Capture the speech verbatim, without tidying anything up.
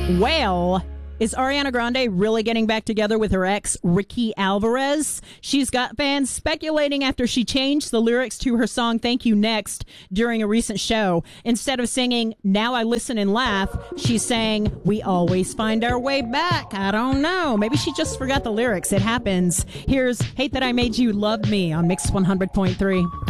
Well, is Ariana Grande really getting back together with her ex, Ricky Alvarez? She's got fans speculating after she changed the lyrics to her song Thank You Next during a recent show. Instead of singing Now I Listen and Laugh, she's saying We Always Find Our Way Back. I don't know. Maybe she just forgot the lyrics. It happens. Here's Hate That I Made You Love Me on Mix one hundred point three.